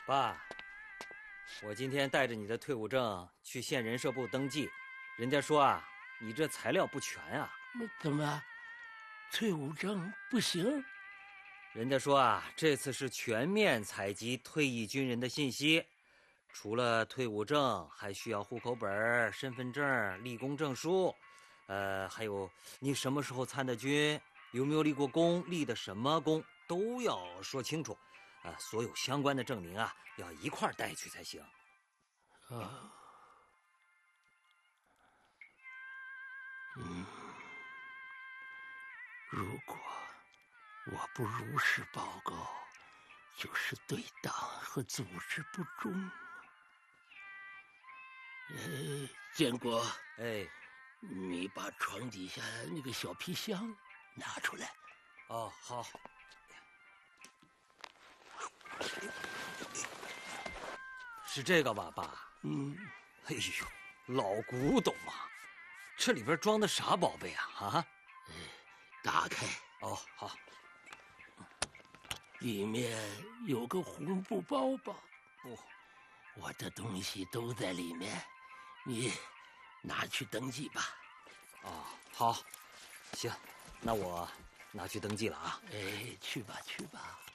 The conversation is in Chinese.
爸，我今天带着你的退伍证去县人社部登记，人家说啊，你这材料不全啊。 怎么，退伍证不行？ 人家说啊，这次是全面采集退役军人的信息，除了退伍证，还需要户口本、身份证、立功证书，还有你什么时候参的军，有没有立过功，立的什么功，都要说清楚。所有相关的证明啊，要一块带去才行。 如果我不如实报告，就是对党和组织不忠。建国，你把床底下那个小皮箱拿出来。 哦，好。是这个吧，爸？哎呦，老古董啊！这里边装的啥宝贝啊？啊？ 打开。 哦，好。 里面有个红布包包。 不， 我的东西都在里面，你拿去登记吧。 哦，好，行，那我拿去登记了啊。 去吧，去吧。